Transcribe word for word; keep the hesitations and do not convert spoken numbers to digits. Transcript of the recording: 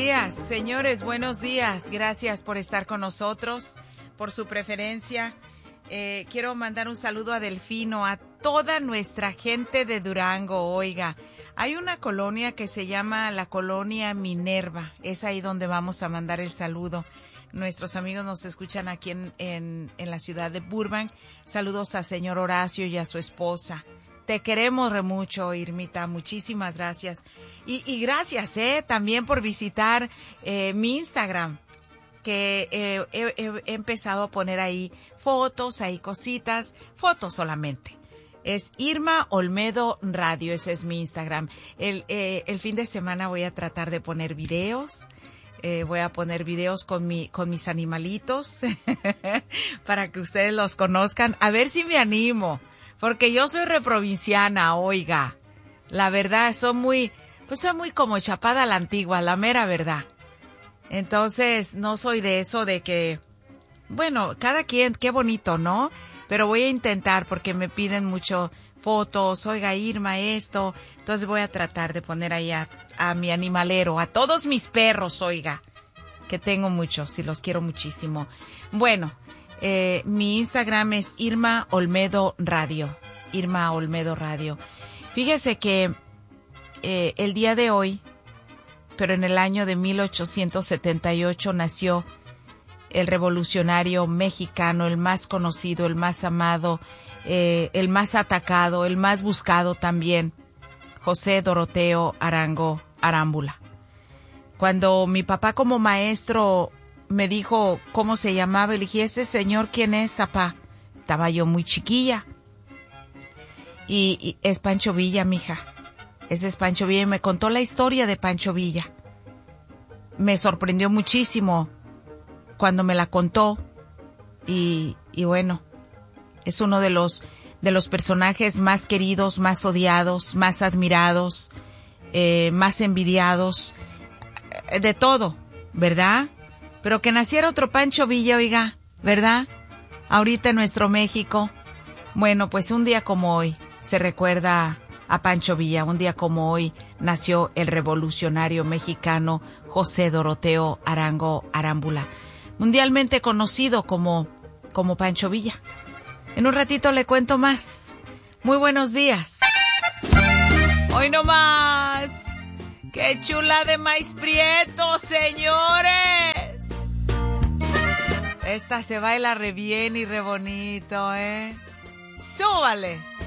días, señores, buenos días. Gracias por estar con nosotros, por su preferencia. Eh, quiero mandar un saludo a Delfino, a toda nuestra gente de Durango. Oiga, hay una colonia que se llama la Colonia Minerva. Es ahí donde vamos a mandar el saludo. Nuestros amigos nos escuchan aquí en, en, en la ciudad de Burbank. Saludos a señor Horacio y a su esposa. Te queremos re mucho, Irmita. Muchísimas gracias. Y, y gracias, eh, también por visitar eh, mi Instagram, que eh, he, he, he empezado a poner ahí fotos, ahí cositas, fotos solamente. Es Irma Olmedo Radio, ese es mi Instagram. El, eh, el fin de semana voy a tratar de poner videos. Eh, voy a poner videos con mi, con mis animalitos para que ustedes los conozcan. A ver si me animo. Porque yo soy reprovinciana, oiga. La verdad, soy muy, pues soy muy como chapada a la antigua, la mera verdad. Entonces, no soy de eso de que, bueno, cada quien, qué bonito, ¿no? Pero voy a intentar porque me piden mucho fotos, oiga, Irma, esto. Entonces voy a tratar de poner ahí a, a mi animalero, a todos mis perros, oiga, que tengo muchos y los quiero muchísimo. Bueno. Eh, mi Instagram es Irma Olmedo Radio. Irma Olmedo Radio. Fíjese que eh, el día de hoy, pero en el año de mil ochocientos setenta y ocho, nació el revolucionario mexicano, el más conocido, el más amado, eh, el más atacado, el más buscado también, José Doroteo Arango Arámbula. Cuando mi papá como maestro me dijo cómo se llamaba, le dije, ¿ese señor quién es, papá? Estaba yo muy chiquilla. Y, y es Pancho Villa, mija. Ese es Pancho Villa y me contó la historia de Pancho Villa. Me sorprendió muchísimo cuando me la contó y, y bueno, es uno de los, de los personajes más queridos, más odiados, más admirados, eh, más envidiados, de todo, ¿verdad? Pero que naciera otro Pancho Villa, oiga, ¿verdad? Ahorita en nuestro México. Bueno, pues un día como hoy se recuerda a Pancho Villa. Un día como hoy nació el revolucionario mexicano José Doroteo Arango Arámbula, mundialmente conocido como, como Pancho Villa. En un ratito le cuento más. Muy buenos días. Hoy no más. ¡Qué chula de maíz prieto, señores! Esta se baila re bien y re bonito, ¿eh? ¡Súbale!